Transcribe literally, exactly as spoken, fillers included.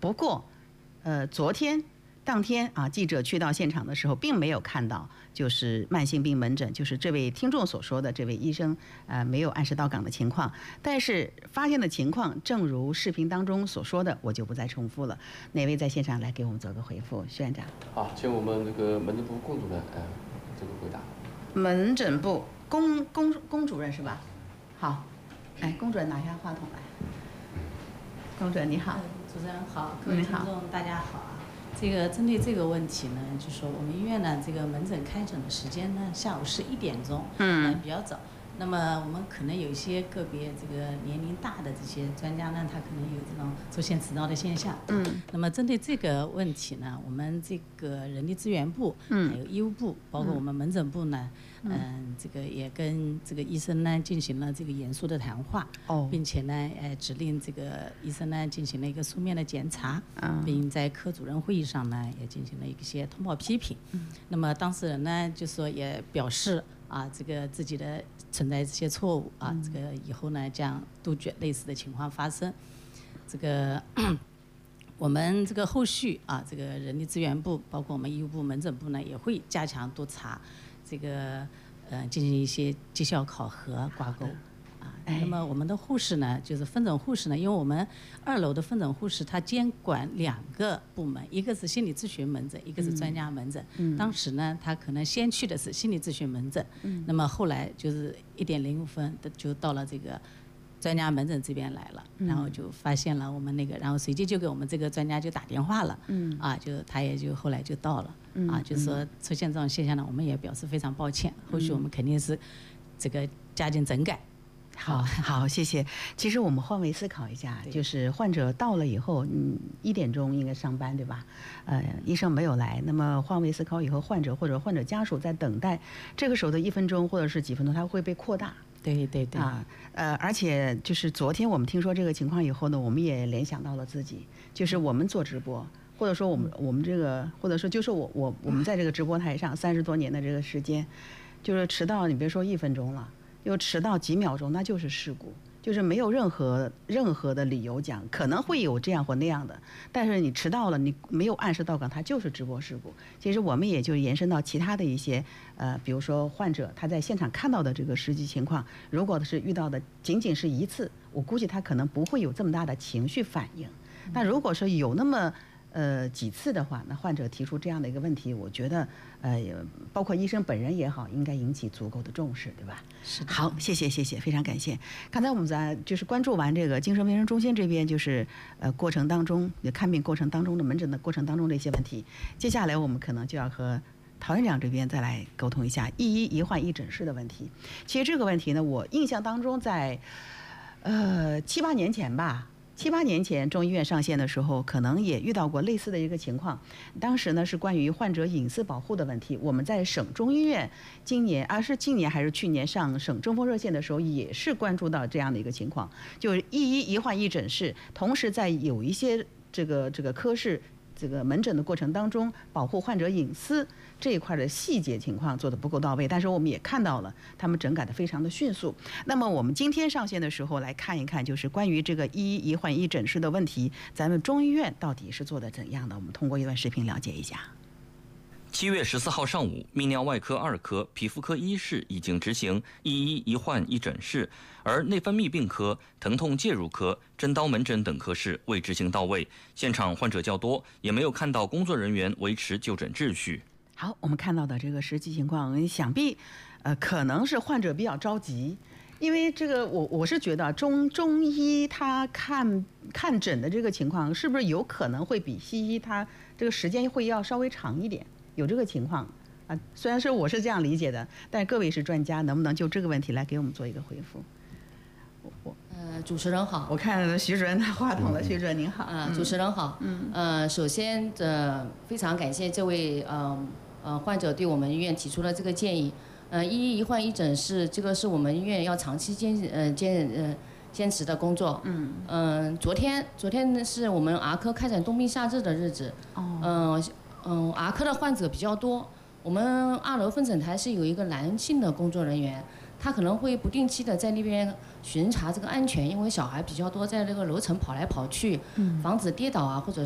不过，呃，昨天。当天啊，记者去到现场的时候，并没有看到就是慢性病门诊，就是这位听众所说的这位医生呃没有按时到岗的情况。但是发现的情况，正如视频当中所说的，我就不再重复了。哪位在现场来给我们做个回复？徐院长。 好，请我们这个门诊部龚主任呃这个回答。 门诊部龚龚龚主任是吧？好，哎，龚主任拿下话筒来。龚主任你好。 主持人好，各位听众大家好啊。这个针对这个问题呢，就说我们医院呢，这个门诊开诊的时间呢，下午十一点钟，嗯、呃，比较早。那么我们可能有一些个别这个年龄大的这些专家呢，他可能有这种出现迟到的现象。嗯。那么针对这个问题呢，我们这个人力资源部，嗯，还有医务部，包括我们门诊部呢，嗯、呃，这个也跟这个医生呢进行了这个严肃的谈话。哦。并且呢，呃，指令这个医生呢进行了一个书面的检查，嗯，并在科主任会议上呢也进行了一些通报批评。嗯。那么当事人呢就说也表示。啊，这个自己的存在这些错误啊，这个以后呢将杜绝类似的情况发生。这个我们这个后续啊，这个人力资源部包括我们医务部、门诊部呢，也会加强督查，这个呃进行一些绩效考核挂钩。那么我们的护士呢，就是分诊护士呢，因为我们二楼的分诊护士他监管两个部门，一个是心理咨询门诊，一个是专家门诊。嗯、当时呢，他可能先去的是心理咨询门诊，嗯、那么后来就是一点零五分就到了这个专家门诊这边来了，嗯、然后就发现了我们那个，然后随即就给我们这个专家就打电话了，嗯、啊，就他也就后来就到了，嗯、啊，就是说出现这种现象呢，我们也表示非常抱歉，后续我们肯定是这个加紧整改。 好好，谢谢。其实我们换位思考一下，就是患者到了以后，嗯，一点钟应该上班，对吧？呃，医生没有来，那么换位思考以后，患者或者患者家属在等待，这个时候的一分钟或者是几分钟，它会被扩大。 对对对。 啊，呃，而且就是昨天我们听说这个情况以后呢，我们也联想到了自己，就是我们做直播。或者说我们我们这个，或者说就是我我我们在这个直播台上三十多年的这个时间，就是迟到，你别说一分钟了。又迟到几秒钟，那就是事故，就是没有任何任何的理由讲可能会有这样或那样的，但是你迟到了，你没有按时到岗，它就是直播事故。其实我们也就延伸到其他的一些呃，比如说患者他在现场看到的这个实际情况，如果是遇到的仅仅是一次，我估计他可能不会有这么大的情绪反应。但如果说有那么呃几次的话，那患者提出这样的一个问题，我觉得呃包括医生本人也好，应该引起足够的重视，对吧？ 是的。 好，谢谢谢谢，非常感谢。刚才我们在就是关注完这个精神卫生中心这边就是呃过程当中看病过程当中的门诊的过程当中的一些问题，接下来我们可能就要和陶院长这边再来沟通一下一医一患一诊室的问题。其实这个问题呢，我印象当中在呃七八年前吧。七八年前中医院上线的时候，可能也遇到过类似的一个情况。当时呢是关于患者隐私保护的问题。我们在省中医院今年啊是今年还是去年上省中风热线的时候，也是关注到这样的一个情况，就是一医一患一诊室，同时在有一些这个这个科室。这个门诊的过程当中，保护患者隐私这一块的细节情况做得不够到位，但是我们也看到了他们整改的非常的迅速。那么我们今天上线的时候来看一看，就是关于这个一医一患一诊室的问题，咱们中医院到底是做的怎样的？我们通过一段视频了解一下。 七月十四号上午，泌尿外科二科、皮肤科一室已经执行一医一患一诊室，而内分泌病科、疼痛介入科、针刀门诊等科室未执行到位，现场患者较多，也没有看到工作人员维持就诊秩序。 好，我们看到的这个实际情况，想必呃可能是患者比较着急，因为这个我我是觉得中中医他看看诊的这个情况，是不是有可能会比西医他这个时间会要稍微长一点？有这个情况啊，虽然说我是这样理解的，但是各位是专家，能不能就这个问题来给我们做一个回复？ 我我呃，主持人好， 我看徐主任拿话筒了，徐主任您好。 啊、呃，主持人好。嗯。呃，首先呃，非常感谢这位呃呃患者对我们医院提出了这个建议。呃，一医一患一诊室，这个是我们医院要长期坚呃坚呃坚持的工作。嗯。嗯、呃，昨天昨天呢是我们儿科开展冬病夏治的日子。哦。嗯、呃。嗯，儿科的患者比较多，我们二楼分诊台是有一个男性的工作人员，他可能会不定期的在那边巡查这个安全，因为小孩比较多，在那个楼层跑来跑去，防止跌倒啊或者